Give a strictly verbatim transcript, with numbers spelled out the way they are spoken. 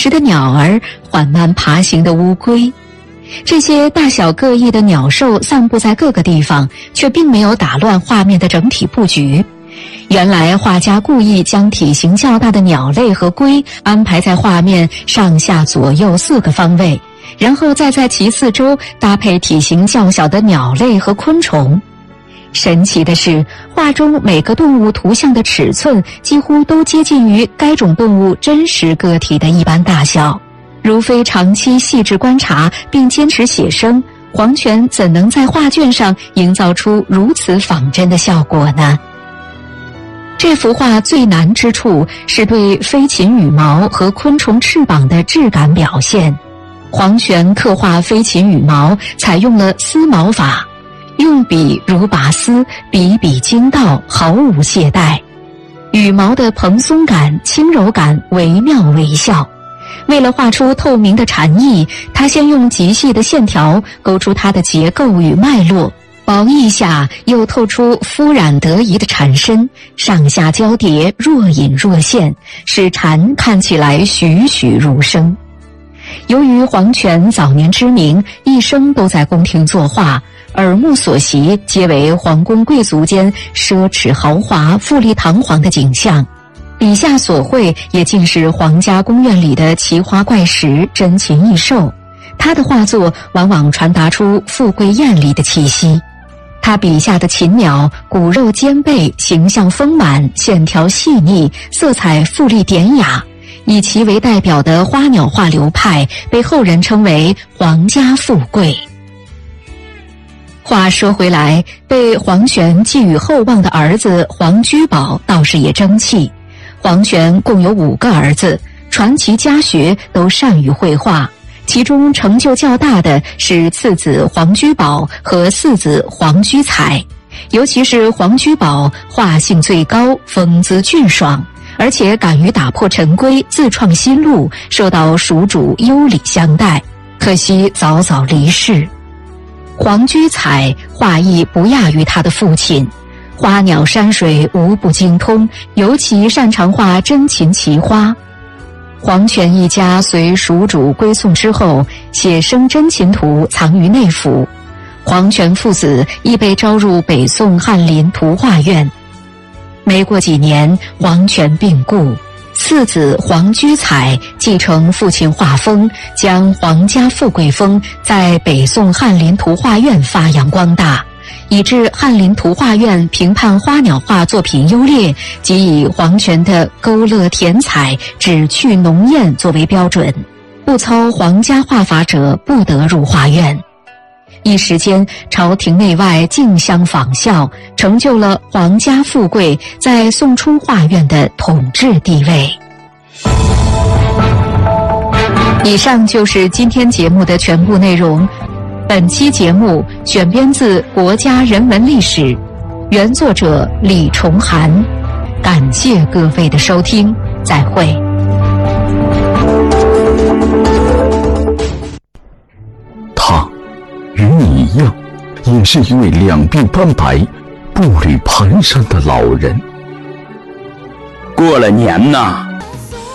食的鸟儿，缓慢爬行的乌龟。这些大小各异的鸟兽散布在各个地方，却并没有打乱画面的整体布局。原来画家故意将体型较大的鸟类和龟安排在画面上下左右四个方位，然后再在其四周搭配体型较小的鸟类和昆虫。神奇的是，画中每个动物图像的尺寸几乎都接近于该种动物真实个体的一般大小。如非长期细致观察并坚持写生，黄泉怎能在画卷上营造出如此仿真的效果呢？这幅画最难之处是对飞禽羽毛和昆虫翅膀的质感表现。黄泉刻画飞禽羽毛采用了丝毛法，用笔如拔丝，笔笔精到，毫无懈怠。羽毛的蓬松感、轻柔感惟妙惟肖。为了画出透明的禅意，他先用极细的线条勾出它的结构与脉络，薄意下又透出肤染得宜的禅身，上下交叠，若隐若现，使禅看起来栩栩如生。由于黄泉早年知名，一生都在宫廷作画，耳目所习皆为皇宫贵族间奢侈豪华、富丽堂皇的景象，笔下所绘也尽是皇家宫苑里的奇花怪石、珍禽异兽。他的画作往往传达出富贵艳丽的气息。他笔下的禽鸟骨肉兼备，形象丰满，线条细腻，色彩富丽典雅。以其为代表的花鸟画流派被后人称为皇家富贵。话说回来，被黄泉寄予厚望的儿子黄居宝倒是也争气。黄泉共有五个儿子，传其家学，都善于绘画，其中成就较大的是次子黄居宝和四子黄居彩，尤其是黄居宝画性最高，风姿俊爽，而且敢于打破陈规，自创新路，受到蜀主优礼相待，可惜早早离世。黄居彩画艺不亚于他的父亲，花鸟山水无不精通，尤其擅长画珍禽奇花。黄泉一家随蜀主归宋之后，写生珍禽图藏于内府，黄泉父子亦被招入北宋翰林图画院。没过几年，黄泉病故，次子黄居彩继承父亲画风，将皇家富贵风在北宋翰林图画院发扬光大，以致翰林图画院评判花鸟画作品优劣，即以黄泉的勾勒填彩、旨趣浓艳作为标准，不操皇家画法者不得入画院。一时间，朝廷内外竞相仿效，成就了皇家富贵在宋初画院的统治地位。以上就是今天节目的全部内容。本期节目选编自《国家人文历史》，原作者李崇涵。感谢各位的收听，再会。 他与你一样，也是一位两鬓斑白、步履蹒跚的老人。 过了年呐，